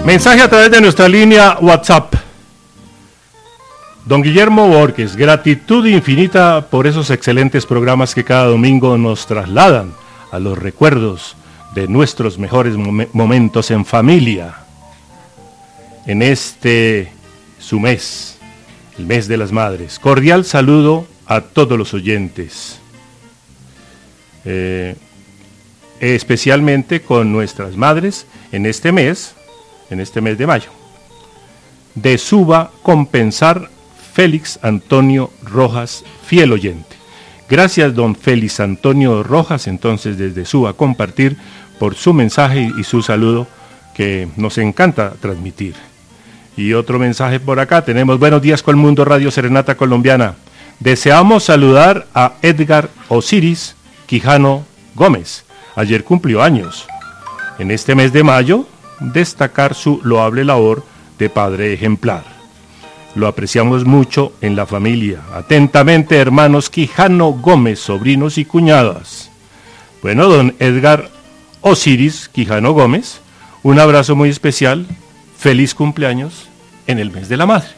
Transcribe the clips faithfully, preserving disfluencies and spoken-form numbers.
Mensaje a través de nuestra línea WhatsApp. Don Guillermo Borges, gratitud infinita por esos excelentes programas que cada domingo nos trasladan a los recuerdos de nuestros mejores mom- momentos en familia. En este su mes, el mes de las madres. Cordial saludo a todos los oyentes. Eh, especialmente con nuestras madres en este mes, en este mes de mayo. De Suba, Compensar, Félix Antonio Rojas, fiel oyente. Gracias, don Félix Antonio Rojas, entonces desde Suba, compartir por su mensaje y su saludo que nos encanta transmitir. Y otro mensaje por acá, tenemos buenos días con el mundo, Radio Serenata Colombiana. Deseamos saludar a Edgar Osiris Quijano Gómez. Ayer cumplió años. En este mes de mayo, destacar su loable labor de padre ejemplar. Lo apreciamos mucho en la familia. Atentamente, hermanos Quijano Gómez, sobrinos y cuñadas. Bueno, don Edgar Osiris Quijano Gómez, un abrazo muy especial. Feliz cumpleaños en el mes de la madre.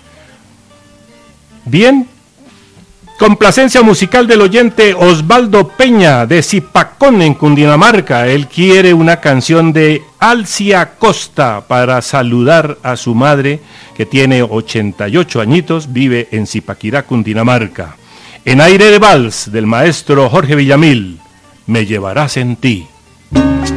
Bien, complacencia musical del oyente Osvaldo Peña de Zipacón en Cundinamarca. Él quiere una canción de Alcia Costa para saludar a su madre que tiene ochenta y ocho añitos, vive en Zipaquirá, Cundinamarca. En aire de vals del maestro Jorge Villamil, Me llevarás en ti.